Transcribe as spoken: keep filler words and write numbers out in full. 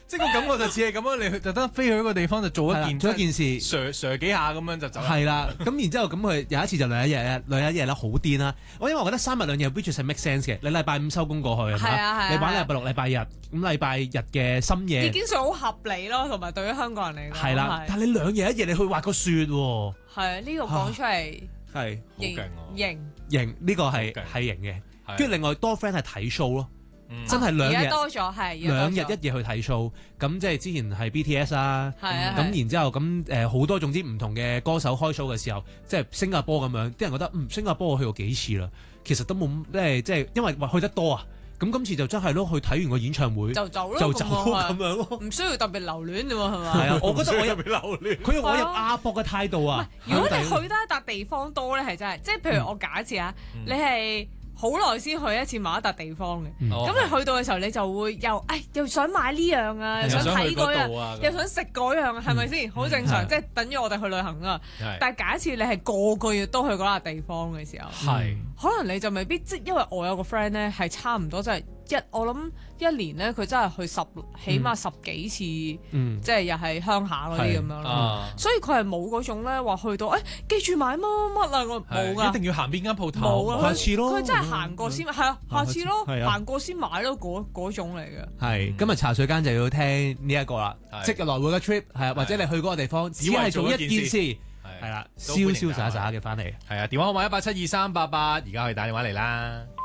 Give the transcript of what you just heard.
即係個感覺就似係咁樣，你去特登飛去一個地方就做一件做一件事 ，sir sir 幾下咁樣就走。 係啦，咁然之後咁佢有一次就兩日日兩日一夜啦，好癲啦！我因為我覺得三日兩夜 which 係 make sense 嘅，你禮拜五收工過去係嘛？禮拜禮拜六、禮拜日，咁禮拜日嘅深夜已經算好合理咯，同埋對於香港人嚟講係啦。但係你兩日一夜你去滑個雪喎， 係呢個講出嚟係好勁喎， 型型呢個係係型嘅。跟住另外多 friend 係睇 show 咯。真係兩日多咗，係兩日一夜去睇 show，咁即係之前係 B T S 啦， 係啊， 咁然之後咁誒好多總之唔同嘅歌手開 show 嘅時候，即係新加坡咁樣，啲人覺得嗯新加坡我去過幾次啦，其實都冇即係即係因為話去得多啊，咁今次就真係咯，去睇完個演唱會就走咯， 就走咁樣咯， 唔需要特別留戀啫喎，係嘛？ 係啊，我覺得我有留戀， 佢用我有亞博嘅態度啊。 如果你去得一笪地方多咧，係真係，即係譬如我假設啊，你係。好耐先去一次某一笪地方嘅，咁、嗯、你去到嘅時候，你就會又，誒，又想買呢樣啊，又想睇嗰樣，又想食嗰樣啊，係咪先？好正常，即係等於我哋去旅行啊。但係假設你係個個月都去嗰笪地方嘅時候， 係可能你就未必，即因為我有個 friend 咧係差唔多，即係一我諗一年咧，佢真係去十起碼十幾次，即係又係鄉下嗰啲咁樣咯。所以佢係冇嗰種咧話去到，誒，記住買乜乜乜啊，我冇㗎， 一定要行邊間鋪頭， 冇啊， 下次咯， 佢真係行過先，係啊，下次咯，行過先買咯，嗰嗰種嚟嘅。 係今日茶水間就要聽呢一個啦，即日來回嘅 trip 係啊，或者你去嗰個地方只係做一件事，係啦，瀟瀟灑灑嘅翻嚟。 係啊，電話號碼一八七二三八八，而家可以打電話嚟啦。